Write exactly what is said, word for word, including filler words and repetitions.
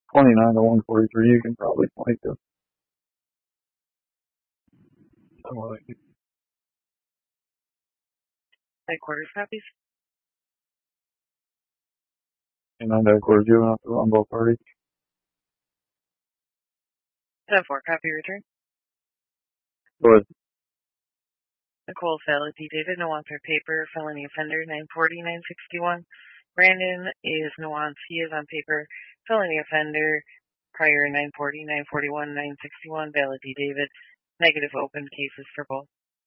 twenty-nine to one forty-three, you can probably point to. Somewhere like Headquarters copies. twenty-nine to headquarters, juvenile on both parties. ten four, copy return. Go ahead. Nicole Validity David, no answer paper, felony offender, nine forty, nine sixty-one. Brandon is nuance, he is on paper, felony offender, prior nine forty, nine forty-one, nine sixty-one, Validity David, negative open cases for both.